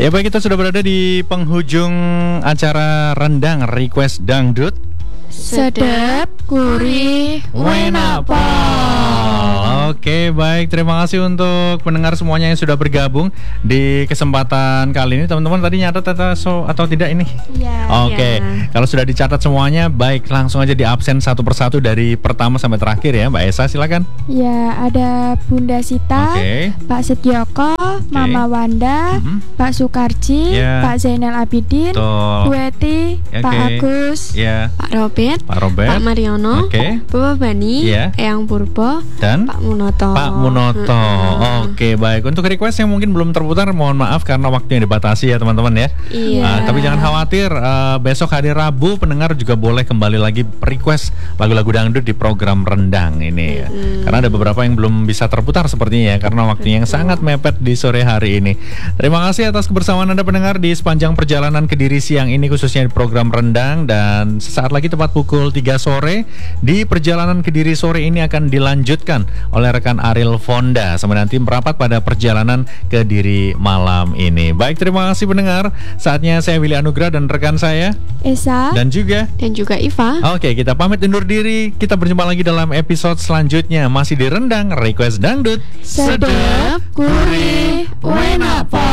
Ya baik, kita sudah berada di penghujung acara Rendang Request Dangdut. Sedap, gurih, enak pol. Oke, baik. Terima kasih untuk pendengar semuanya yang sudah bergabung di kesempatan kali ini. Teman-teman tadi nyatat atau tidak ini? Iya. Oke, kalau sudah dicatat semuanya, baik, langsung aja di absen satu persatu dari pertama sampai terakhir ya, Mbak Esa, silakan. Ya, ada Bunda Sita, Pak Setyoko, Mama Wanda, Pak Sukarji, Pak Zainal Abidin, Bu Eti, Pak Agus, Pak Robert, Pak Mariono, Bapak Bani, Eyang Purbo, dan Pak Munoto. Oke, baik. Untuk request yang mungkin belum terputar, mohon maaf karena waktunya dibatasi ya teman-teman ya. Iya. Tapi jangan khawatir, besok hari Rabu pendengar juga boleh kembali lagi request lagu-lagu dangdut di program Rendang ini ya. Karena ada beberapa yang belum bisa terputar sepertinya ya, karena waktunya yang sangat mepet di sore hari ini. Terima kasih atas kebersamaan Anda pendengar di sepanjang perjalanan Kediri siang ini, khususnya di program Rendang. Dan sesaat lagi tepat pukul 3 sore di perjalanan Kediri sore ini akan dilanjutkan oleh rekan Ariel Fonda sampai nanti merapat pada perjalanan Kediri malam ini. Baik, terima kasih pendengar. Saatnya saya Willy Anugrah dan rekan saya Esa dan juga Iva. Oke, kita pamit undur diri. Kita berjumpa lagi dalam episode selanjutnya, masih di Rendang Request Dangdut. Sedap, gurih, enak pol.